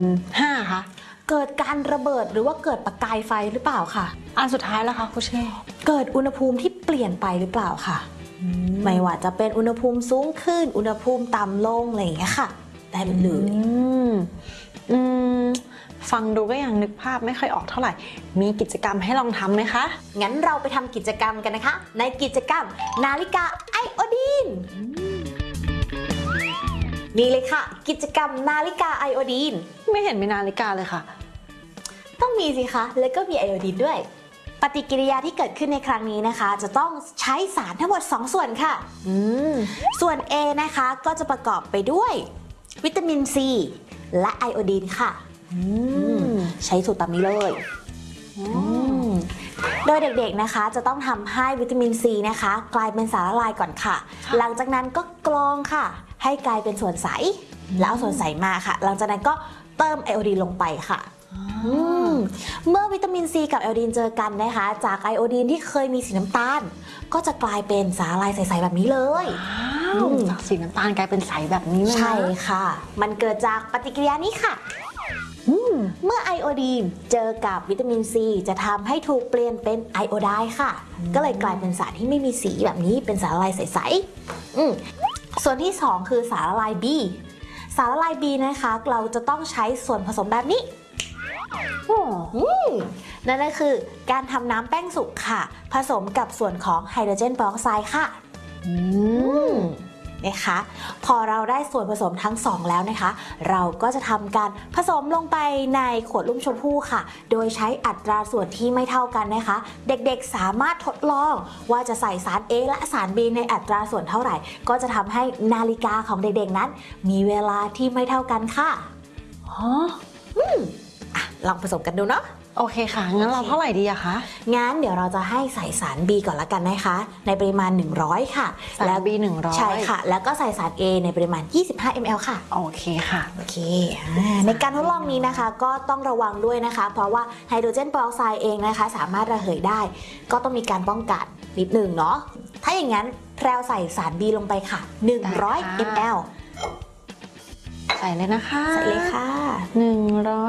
5ค่ะเกิดการระเบิดหรือว่าเกิดประกายไฟหรือเปล่าค่ะอันสุดท้ายแล้วค่ะครูเช่เกิดอุณหภูมิที่เปลี่ยนไปหรือเปล่าค่ะไม่ว่าจะเป็นอุณหภูมิสูงขึ้นอุณหภูมิต่ำลงอะไรอย่างเงี้ยค่ะได้หมดเลยฟังดูก็ยังนึกภาพไม่ค่อยออกเท่าไหร่มีกิจกรรมให้ลองทำไหมคะงั้นเราไปทำกิจกรรมกันนะคะในกิจกรรมนาฬิกาไอโอดีนนี่เลยค่ะกิจกรรมนาฬิกาไอโอดีนไม่เห็นมีนาฬิกาเลยค่ะต้องมีสิคะแล้วก็มีไอโอดีนด้วยปฏิกิริยาที่เกิดขึ้นในครั้งนี้นะคะจะต้องใช้สารทั้งหมด2ส่วนค่ะส่วน A นะคะก็จะประกอบไปด้วยวิตามินซีและไอโอดีนค่ะใช้สูตรตามนี้เลยโดยเด็กๆนะคะจะต้องทำให้วิตามินซีนะคะกลายเป็นสารละลายก่อนค่ะหลังจากนั้นก็กรองค่ะให้กลายเป็นส่วนใสแล้วเอาส่วนใสมาค่ะหลังจากนั้นก็เติมไอโอดีนลงไปค่ะเมื่อวิตามินซีกับไอโอดีนเจอกันนะคะจากไอโอดีนที่เคยมีสีน้ำตาลก็จะกลายเป็นสารละลายใสๆแบบนี้เลยจากสีน้ำตาลกลายเป็นใสแบบนี้เลยนะใช่ค่ะมันเกิดจากปฏิกิริยานี้ค่ะเมื่อไอโอดีนเจอกับวิตามินซีจะทำให้ถูกเปลี่ยนเป็นไอโอไดน์ค่ะก็เลยกลายเป็นสารที่ไม่มีสีแบบนี้เป็นสารละลายใสๆส่วนที่2คือสารละลาย B สารละลาย B นะคะเราจะต้องใช้ส่วนผสมแบบนี้นั่นก็คือการทำน้ำแป้งสุกค่ะผสมกับส่วนของไฮโดรเจนเปอร์ออกไซด์ค่ะนะคะพอเราได้ส่วนผสมทั้ง2แล้วนะคะเราก็จะทำการผสมลงไปในขวดลุ่มชมพู่ค่ะโดยใช้อัตราส่วนที่ไม่เท่ากันนะคะเด็กๆสามารถทดลองว่าจะใส่สาร A และสาร B ในอัตราส่วนเท่าไหร่ก็จะทำให้นาฬิกาของเด็กๆนั้นมีเวลาที่ไม่เท่ากันค่ะลองผสมกันดูเนาะโอเคค่ะงั้นเราเท่าไหร่ดีอะคะงั้นเดี๋ยวเราจะให้ใส่สาร B ก่อนละกันนะคะในปริมาณ100ค่ะสาร B 100 ใช่ค่ะแล้วก็ใส่สาร A ในปริมาณ25 ml ค่ะโอเคค่ะโอเคในการทดลองนี้นะคะก็ต้องระวังด้วยนะคะเพราะว่าไฮโดรเจนเปอร์ออกไซด์เองนะคะสามารถระเหยได้ก็ต้องมีการป้องกันนิดหนึ่งเนาะถ้าอย่างนั้นแพรวใส่สาร B ลงไปค่ะ100 ml ใส่เลยนะคะใส่เลยค่ะ 100